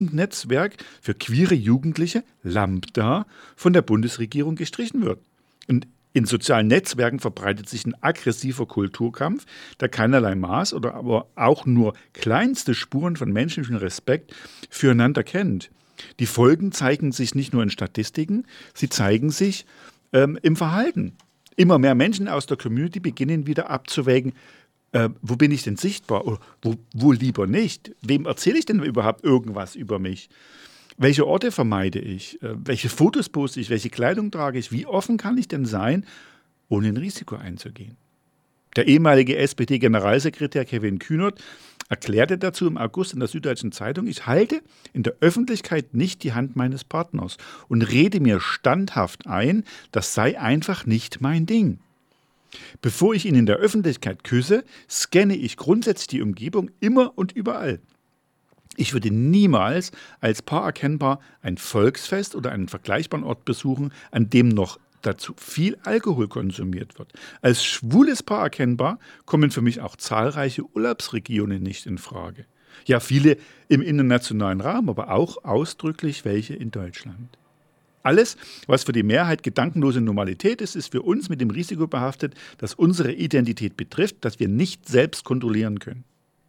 Jugendnetzwerk für queere Jugendliche, Lambda, von der Bundesregierung gestrichen wird. Und in sozialen Netzwerken verbreitet sich ein aggressiver Kulturkampf, der keinerlei Maß oder aber auch nur kleinste Spuren von menschlichem Respekt füreinander kennt. Die Folgen zeigen sich nicht nur in Statistiken, sie zeigen sich im Verhalten. Immer mehr Menschen aus der Community beginnen wieder abzuwägen, wo bin ich denn sichtbar oder wo lieber nicht? Wem erzähle ich denn überhaupt irgendwas über mich? Welche Orte vermeide ich? Welche Fotos poste ich? Welche Kleidung trage ich? Wie offen kann ich denn sein, ohne ein Risiko einzugehen? Der ehemalige SPD-Generalsekretär Kevin Kühnert erklärte dazu im August in der Süddeutschen Zeitung: Ich halte in der Öffentlichkeit nicht die Hand meines Partners und rede mir standhaft ein, das sei einfach nicht mein Ding. Bevor ich ihn in der Öffentlichkeit küsse, scanne ich grundsätzlich die Umgebung immer und überall. Ich würde niemals als Paar erkennbar ein Volksfest oder einen vergleichbaren Ort besuchen, an dem noch dazu viel Alkohol konsumiert wird. Als schwules Paar erkennbar kommen für mich auch zahlreiche Urlaubsregionen nicht in Frage. Ja, viele im internationalen Rahmen, aber auch ausdrücklich welche in Deutschland. Alles, was für die Mehrheit gedankenlose Normalität ist, ist für uns mit dem Risiko behaftet, dass unsere Identität betrifft, dass wir nicht selbst kontrollieren können.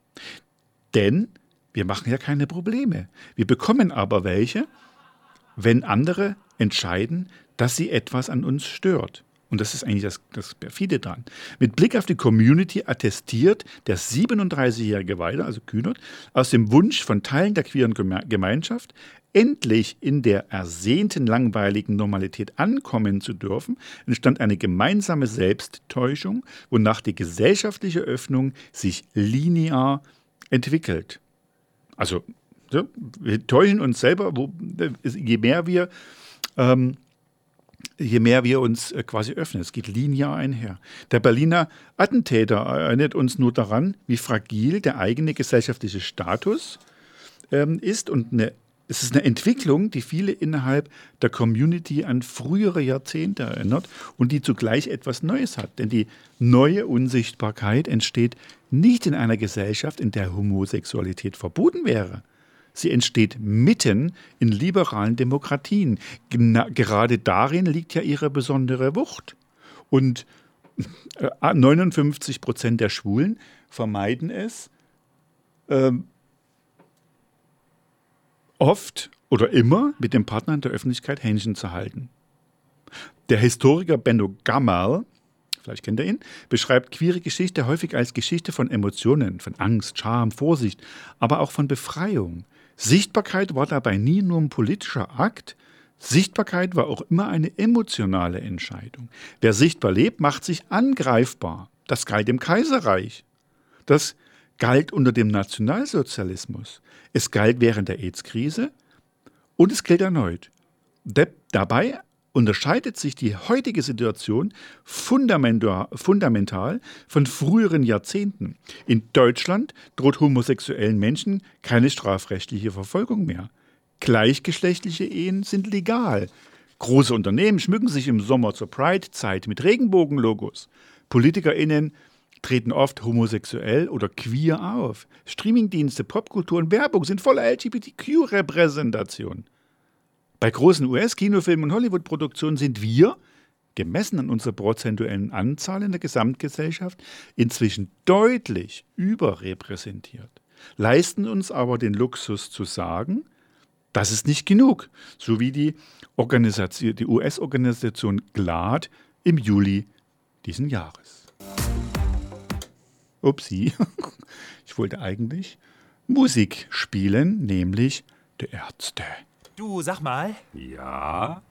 Denn wir machen ja keine Probleme. Wir bekommen aber welche, wenn andere entscheiden, dass sie etwas an uns stört. Und das ist eigentlich das Perfide dran. Mit Blick auf die Community attestiert der 37-Jährige weiter, also Kühnert, aus dem Wunsch von Teilen der queeren Gemeinschaft, endlich in der ersehnten langweiligen Normalität ankommen zu dürfen, entstand eine gemeinsame Selbsttäuschung, wonach die gesellschaftliche Öffnung sich linear entwickelt. Also, wir täuschen uns selber, je mehr wir uns quasi öffnen. Es geht linear einher. Der Berliner Attentäter erinnert uns nur daran, wie fragil der eigene gesellschaftliche Status ist. Und es ist eine Entwicklung, die viele innerhalb der Community an frühere Jahrzehnte erinnert und die zugleich etwas Neues hat. Denn die neue Unsichtbarkeit entsteht nicht in einer Gesellschaft, in der Homosexualität verboten wäre. Sie entsteht mitten in liberalen Demokratien. Gerade darin liegt ja ihre besondere Wucht. Und 59% der Schwulen vermeiden es, oft oder immer mit dem Partner in der Öffentlichkeit Händchen zu halten. Der Historiker Benno Gammerl, vielleicht kennt ihr ihn, beschreibt queere Geschichte häufig als Geschichte von Emotionen, von Angst, Scham, Vorsicht, aber auch von Befreiung. Sichtbarkeit war dabei nie nur ein politischer Akt, Sichtbarkeit war auch immer eine emotionale Entscheidung. Wer sichtbar lebt, macht sich angreifbar. Das galt im Kaiserreich. Das galt unter dem Nationalsozialismus. Es galt während der AIDS-Krise und es gilt erneut. Dabei unterscheidet sich die heutige Situation fundamental von früheren Jahrzehnten. In Deutschland droht homosexuellen Menschen keine strafrechtliche Verfolgung mehr. Gleichgeschlechtliche Ehen sind legal. Große Unternehmen schmücken sich im Sommer zur Pride-Zeit mit Regenbogenlogos. PolitikerInnen treten oft homosexuell oder queer auf. Streamingdienste, Popkultur und Werbung sind voller LGBTQ-Repräsentation. Bei großen US-Kinofilmen und Hollywood-Produktionen sind wir, gemessen an unserer prozentuellen Anzahl in der Gesamtgesellschaft, inzwischen deutlich überrepräsentiert, leisten uns aber den Luxus zu sagen, das ist nicht genug, so wie die US-Organisation GLAAD im Juli diesen Jahres. Upsi, ich wollte eigentlich Musik spielen, nämlich die Ärzte. Du, sag mal. Ja?